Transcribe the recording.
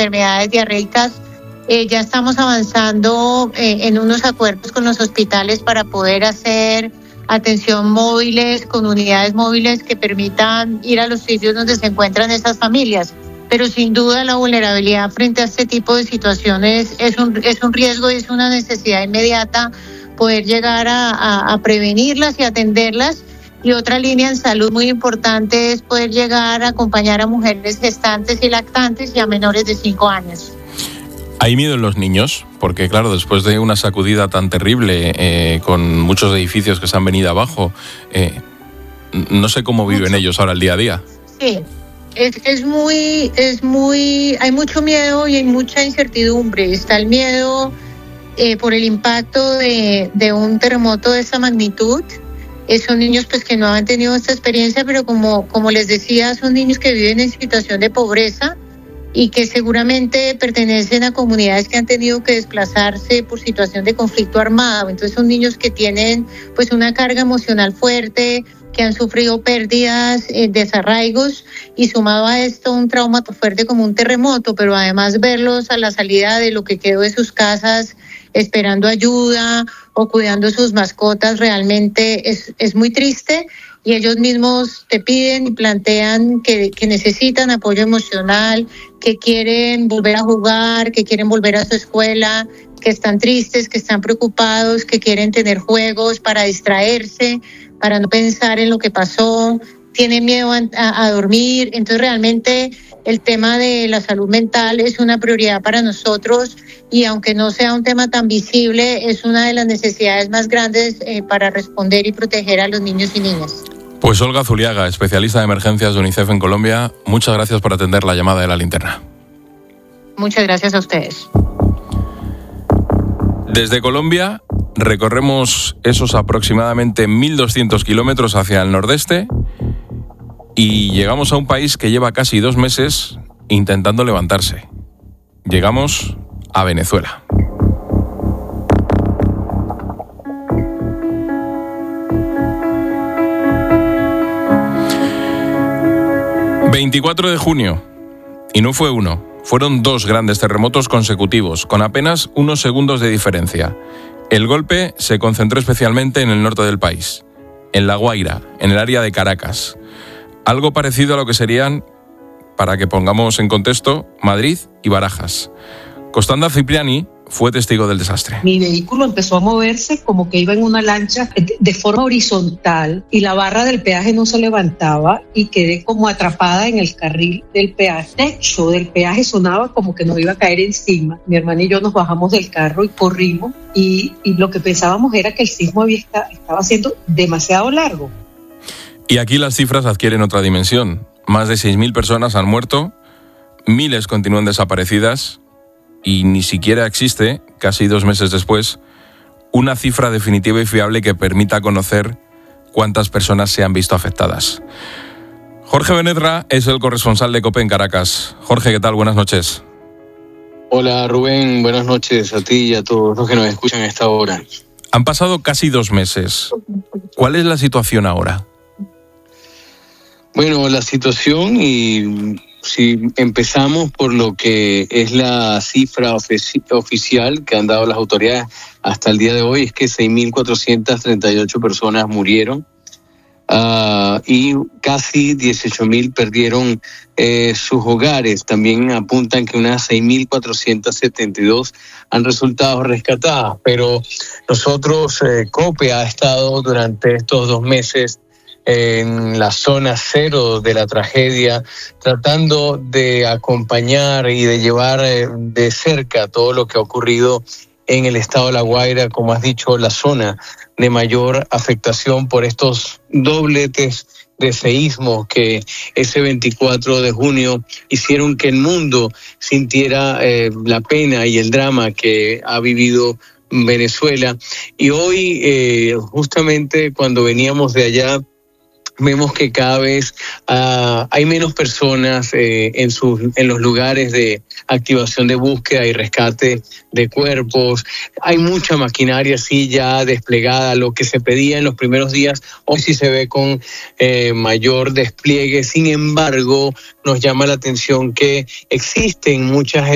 enfermedades diarreicas. Ya estamos avanzando en unos acuerdos con los hospitales para poder hacer atención móviles, con unidades móviles que permitan ir a los sitios donde se encuentran esas familias. Pero sin duda la vulnerabilidad frente a este tipo de situaciones es un riesgo y es una necesidad inmediata poder llegar a prevenirlas y atenderlas. Y otra línea en salud muy importante es poder llegar a acompañar a mujeres gestantes y lactantes y a menores de 5 años. ¿Hay miedo en los niños? Porque claro, después de una sacudida tan terrible, con muchos edificios que se han venido abajo, no sé cómo viven ellos ahora el día a día. Sí, hay mucho miedo y hay mucha incertidumbre. Está el miedo por el impacto de un terremoto de esa magnitud. Son niños pues que no han tenido esta experiencia, pero como les decía, son niños que viven en situación de pobreza y que seguramente pertenecen a comunidades que han tenido que desplazarse por situación de conflicto armado. Entonces son niños que tienen pues una carga emocional fuerte, que han sufrido pérdidas, desarraigos, y sumado a esto un trauma tan fuerte como un terremoto, pero además verlos a la salida de lo que quedó de sus casas esperando ayuda o cuidando sus mascotas realmente es muy triste. Y ellos mismos te piden y plantean que necesitan apoyo emocional, que quieren volver a jugar, que quieren volver a su escuela, que están tristes, que están preocupados, que quieren tener juegos para distraerse, para no pensar en lo que pasó, tienen miedo a dormir. Entonces realmente el tema de la salud mental es una prioridad para nosotros y aunque no sea un tema tan visible, es una de las necesidades más grandes para responder y proteger a los niños y niñas. Pues Olga Zuliaga, especialista de emergencias de UNICEF en Colombia, muchas gracias por atender la llamada de La Linterna. Muchas gracias a ustedes. Desde Colombia recorremos esos aproximadamente 1.200 kilómetros hacia el nordeste y llegamos a un país que lleva casi 2 meses intentando levantarse. Llegamos a Venezuela. ...24 de junio... y no fue uno, fueron 2 grandes terremotos consecutivos, con apenas unos segundos de diferencia. El golpe se concentró especialmente en el norte del país, en La Guaira, en el área de Caracas. Algo parecido a lo que serían, para que pongamos en contexto, Madrid y Barajas. Constanza Cipriani fue testigo del desastre. Mi vehículo empezó a moverse como que iba en una lancha de forma horizontal y la barra del peaje no se levantaba y quedé como atrapada en el carril del peaje. El techo del peaje sonaba como que nos iba a caer encima. Mi hermana y yo nos bajamos del carro y corrimos y lo que pensábamos era que el sismo estaba siendo demasiado largo. Y aquí las cifras adquieren otra dimensión. Más de 6.000 personas han muerto, miles continúan desaparecidas y ni siquiera existe, casi 2 meses después, una cifra definitiva y fiable que permita conocer cuántas personas se han visto afectadas. Jorge Benedra es el corresponsal de COPE en Caracas. Jorge, ¿qué tal? Buenas noches. Hola Rubén, buenas noches a ti y a todos los que nos escuchan a esta hora. Han pasado casi 2 meses. ¿Cuál es la situación ahora? Bueno, la situación, y si empezamos por lo que es la cifra oficial que han dado las autoridades hasta el día de hoy, es que 6.438 personas murieron y casi 18.000 perdieron sus hogares. También apuntan que unas 6.472 han resultado rescatadas, pero nosotros, COPE, ha estado durante estos 2 meses en la zona cero de la tragedia, tratando de acompañar y de llevar de cerca todo lo que ha ocurrido en el estado de La Guaira, como has dicho, la zona de mayor afectación por estos dobletes de seísmos que ese 24 de junio hicieron que el mundo sintiera la pena y el drama que ha vivido Venezuela. Y hoy, justamente cuando veníamos de allá, vemos que cada vez hay menos personas en los lugares de activación de búsqueda y rescate de cuerpos. Hay mucha maquinaria sí ya desplegada. Lo que se pedía en los primeros días, hoy sí se ve con mayor despliegue. Sin embargo, nos llama la atención que existen muchas